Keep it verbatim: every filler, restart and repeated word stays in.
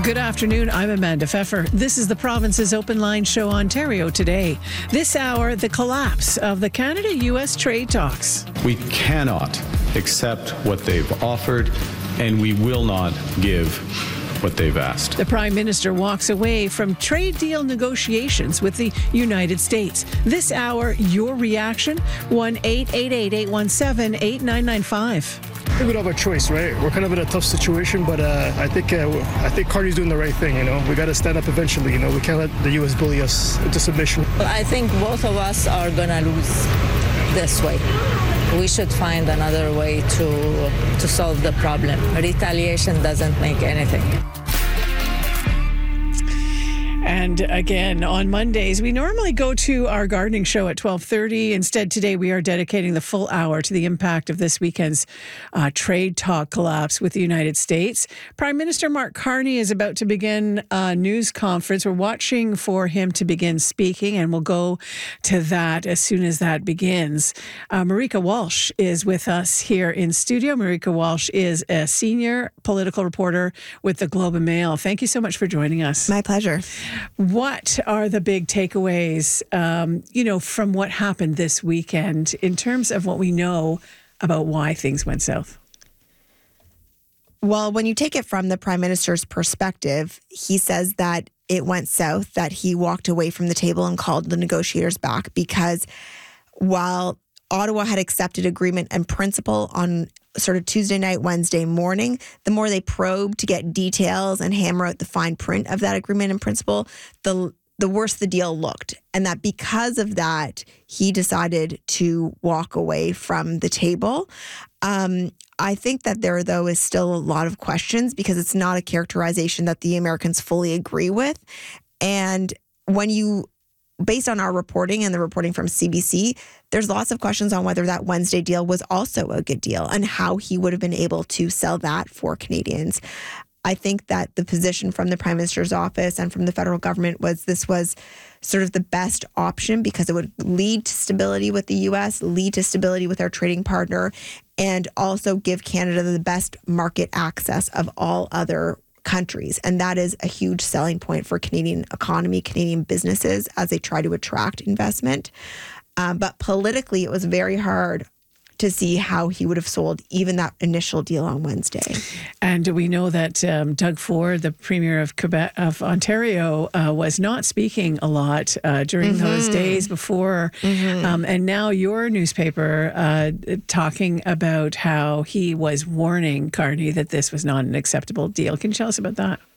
Good afternoon. I'm Amanda Pfeffer. This is the province's Open Line Show, Ontario Today. This hour, the collapse of the Canada-U S trade talks. We cannot accept what they've offered, and we will not give what they've asked. The Prime Minister walks away from trade deal negotiations with the United States. This hour, your reaction? one eight eight eight, eight one seven, eight nine nine five. I think we don't have a choice, right? We're kind of in a tough situation, but uh, I think uh, I think Carney's doing the right thing. You know, we got to stand up eventually. You know, we can't let the U S bully us into submission. I think both of us are gonna lose this way. We should find another way to to solve the problem. Retaliation doesn't make anything. And again, on Mondays, we normally go to our gardening show at twelve thirty. Instead, today we are dedicating the full hour to the impact of this weekend's uh, trade talk collapse with the United States. Prime Minister Mark Carney is about to begin a news conference. We're watching for him to begin speaking, and we'll go to that as soon as that begins. Uh, Marika Walsh is with us here in studio. Marika Walsh is a senior political reporter with the Globe and Mail. Thank you so much for joining us. My pleasure. What are the big takeaways, um, you know, from what happened this weekend in terms of what we know about why things went south? Well, when you take it from the Prime Minister's perspective, he says that it went south, that he walked away from the table and called the negotiators back because while Ottawa had accepted agreement and principle on sort of Tuesday night, Wednesday morning, the more they probed to get details and hammer out the fine print of that agreement in principle, the the worse the deal looked. And that because of that, he decided to walk away from the table. Um, I think that there, though, is still a lot of questions because it's not a characterization that the Americans fully agree with. And when you based on our reporting and the reporting from C B C, there's lots of questions on whether that Wednesday deal was also a good deal and how he would have been able to sell that for Canadians. I think that the position from the Prime Minister's office and from the federal government was this was sort of the best option because it would lead to stability with the U S, lead to stability with our trading partner, and also give Canada the best market access of all other countries. And that is a huge selling point for Canadian economy, Canadian businesses as they try to attract investment. Um, but politically, it was very hard to see how he would have sold even that initial deal on Wednesday. And we know that um, Doug Ford, the Premier of Quebec, of Ontario, uh, was not speaking a lot uh, during mm-hmm. those days before. Mm-hmm. Um, and now your newspaper uh, talking about how he was warning Carney that this was not an acceptable deal. Can you tell us about that?